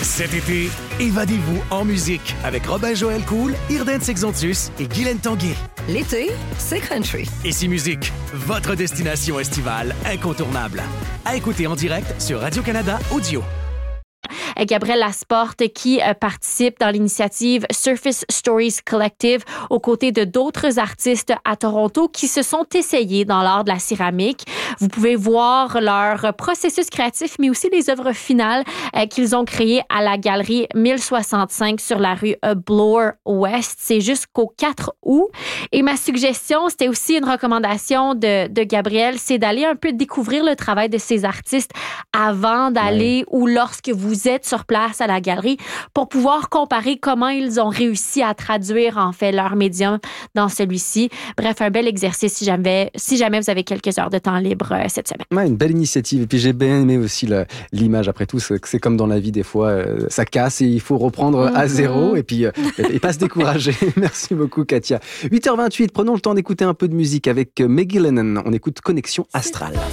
Cet été, évadez-vous en musique avec Robin-Joël Cool, Irden Sexontus et Guylaine Tanguay. L'été, c'est country. Ici Musique, votre destination estivale incontournable. À écouter en direct sur Radio-Canada Audio. Gabrielle Lasporte qui participe dans l'initiative Surface Stories Collective aux côtés de d'autres artistes à Toronto qui se sont essayés dans l'art de la céramique. Vous pouvez voir leur processus créatif, mais aussi les œuvres finales qu'ils ont créées à la galerie 1065 sur la rue Bloor West. C'est jusqu'au 4 août. Et ma suggestion, c'était aussi une recommandation de Gabrielle, c'est d'aller un peu découvrir le travail de ces artistes avant d'aller ou lorsque vous êtes sur place à la galerie pour pouvoir comparer comment ils ont réussi à traduire en fait leur médium dans celui-ci. Bref, un bel exercice si jamais vous avez quelques heures de temps libre cette semaine. Ouais, une belle initiative. Et puis j'ai bien aimé aussi l'image. Après tout, c'est comme dans la vie des fois, ça casse et il faut reprendre à zéro et puis et pas se décourager. Merci beaucoup Katia. 8h28, prenons le temps d'écouter un peu de musique avec Maggie Lennon. On écoute Connexion Astrale.